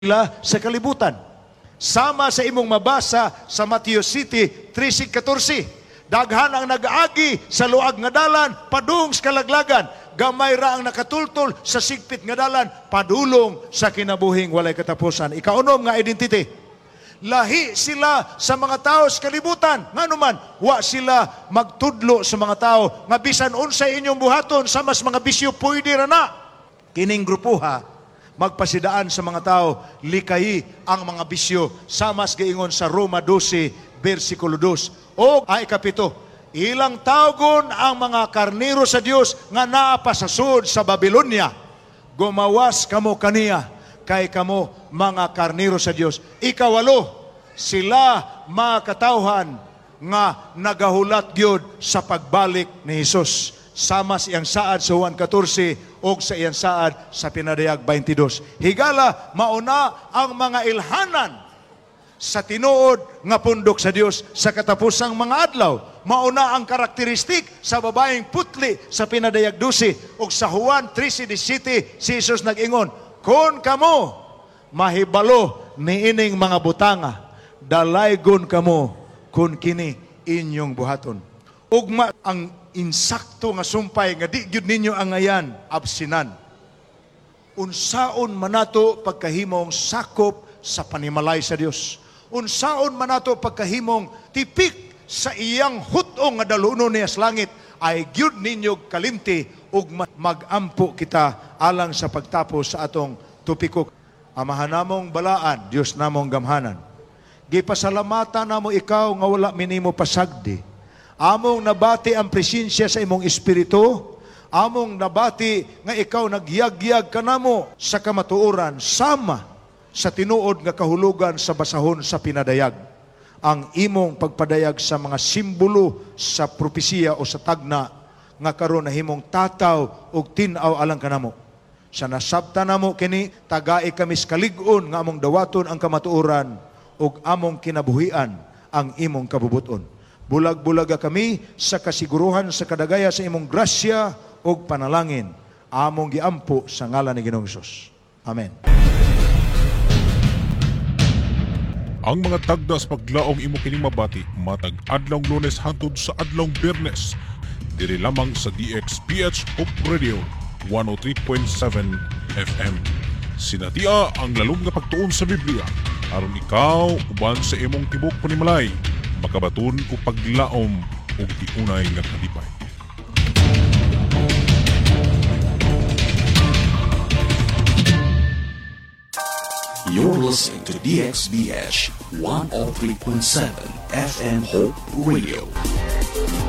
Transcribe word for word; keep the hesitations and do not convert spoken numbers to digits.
sila sa kalibutan. Sama sa imong mabasa sa Matthew City three fourteen. Daghan ang nag-agi sa luag nga dalan, padung sa kalaglagan. Gamay ra ang nakatultol sa sigpit nga dalan, padulong sa kinabuhing walay katapusan. Ikaunom nga identity. Lahi sila sa mga tao sa kalibutan. Nga naman, wa sila magtudlo sa mga tao. Nga bisan unsay inyong buhaton, sa mas mga bisyo, pwede ra na. Kining grupuha, magpasidaan sa mga tao, likayi ang mga bisyo. Samas gaingon sa Roma twelve, versikulo two. O ay kapito, ilang tawgon ang mga karnero sa Dios nga naa pa sa sud sa Babylonia. Gumawas kamo kaniya, kay kamo mga karnero sa Dios. Ikawalo, sila mga katawhan nga nagahulat gyud sa pagbalik ni Hesus. Sama sa iyang saad sa Juan fourteen o sa iyang saad sa Pinadayag twenty-two. Higala, mauna ang mga ilhanan sa tinuod nga pundok sa Dios sa katapusang mga adlaw. Mauna ang karakteristik sa babaeng putli sa Pinadayag twelve o sa Juan three seventeen, si Jesus nag-ingon, "Kun kamo mahibalo ni ining mga butanga, dalaygon kamo kun kini inyong buhaton." Ugma ang insakto nga sumpay nga di gyud ninyo ang ngayan absinan. Unsaon manato pagkahimong sakop sa panimalay sa Dios. Unsaon manato pagkahimong tipik sa iyang hutong nga daluno niya sa langit, ay gyud ninyo kalimti ug magampo kita alang sa pagtapos sa atong tupikok. Amahan namong balaan, Dios namong gamhanan. Gipasalamatan namo ikaw nga wala minimo pasagdi. Among nabati ang presensya sa imong espiritu. Among nabati nga ikaw nagyag-yag kanamo sa kamatuoran, sama sa tinuod nga kahulugan sa basahon sa Pinadayag. Ang imong pagpadayag sa mga simbolo sa propesiya o sa tagna nga karon nahimong tataw ug tin-aw alang kanamo. Sa nasabta namo kini, tagai kami kalig-on nga among dawaton ang kamatuoran ug among kinabuhian ang imong kabubuton. Bulag-bulaga kami sa kasiguruhan sa kadagaya sa imong grasya ug panalangin. Among giampo sa ngalan ni Ginoong Hesus. Amen. Ang mga tagda sa paglaong imo kining mabati matag adlong Lunes hangtod sa adlong Biyernes diri lamang sa D X P H Hope Radio one oh three point seven F M. Sinatia ang lalong nga pagtuon sa Biblia aron ikaw uban sa imong tibok panimalay makabaton o paglaom o tiunay nga kadipay. You're listening to D X B H one oh three point seven F M Hope Radio.